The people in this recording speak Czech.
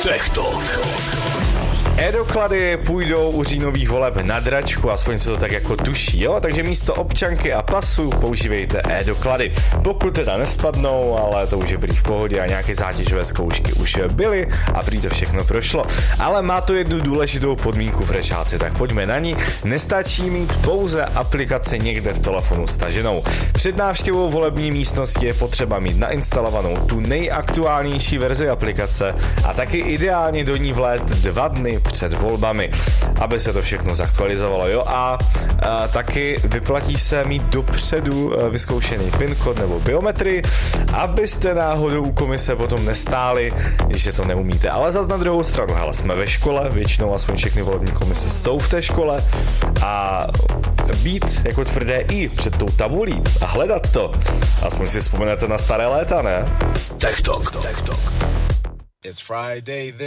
E-doklady půjdou u říjnových voleb na dračku, aspoň se to tak jako tuší, jo? Takže místo občanky a pasu používejte e-doklady. Pokud teda nespadnou, ale to už je prý v pohodě a nějaké zátěžové zkoušky už byly a prý to všechno prošlo. Ale má to jednu důležitou podmínku, frešáci, tak pojďme na ní. Nestačí mít pouze aplikaci někde v telefonu staženou. Před návštěvou volební místnosti je potřeba mít nainstalovanou tu nejaktuálnější verzi aplikace a taky ideálně do ní vlézt 2 dny před volbami, aby se to všechno zaktualizovalo, jo, a taky vyplatí se mít dopředu vyzkoušený PIN kód nebo biometrii, abyste náhodou u komise potom nestáli, že to neumíte. Ale zas na druhou stranu, hele, jsme ve škole, většinou aspoň všechny volební komise jsou v té škole a být jako tvrdé i před tou tabulí a hledat to, aspoň si vzpomenete na staré léta, ne? Tech Talk. It's Friday.